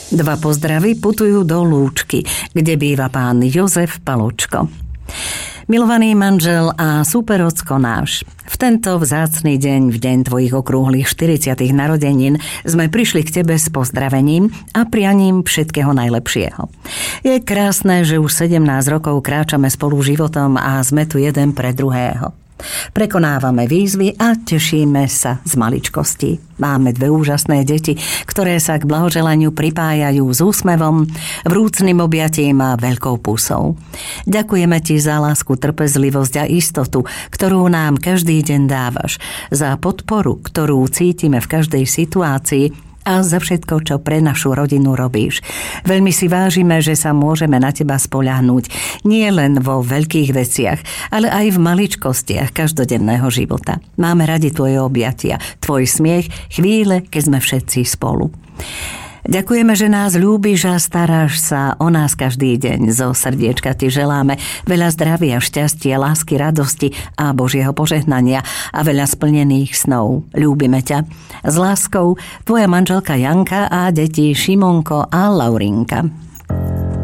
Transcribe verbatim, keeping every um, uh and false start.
Dva pozdravy putujú do Lúčky, kde býva pán Jozef Paločko. Milovaný manžel a superocko náš, v tento vzácny deň, v deň tvojich okrúhlych štyridsiatych narodenín, sme prišli k tebe s pozdravením a prianím všetkého najlepšieho. Je krásne, že už sedemnásť rokov kráčame spolu životom a sme tu jeden pre druhého. Prekonávame výzvy a tešíme sa z maličkosti. Máme dve úžasné deti, ktoré sa k blahoželaniu pripájajú s úsmevom, vrúcnym objatím a veľkou pusou. Ďakujeme ti za lásku, trpezlivosť a istotu, ktorú nám každý deň dávaš, za podporu, ktorú cítime v každej situácii a za všetko, čo pre našu rodinu robíš. Veľmi si vážime, že sa môžeme na teba spoľahnúť nie len vo veľkých veciach, ale aj v maličkostiach každodenného života. Máme radi tvoje objatia, tvoj smiech, chvíle, keď sme všetci spolu. Ďakujeme, že nás ľúbiš a staráš sa o nás každý deň. Zo srdiečka ti želáme veľa zdravia, šťastia, lásky, radosti a Božieho požehnania a veľa splnených snov. Ľúbime ťa. S láskou, tvoja manželka Janka a deti Šimonko a Laurinka.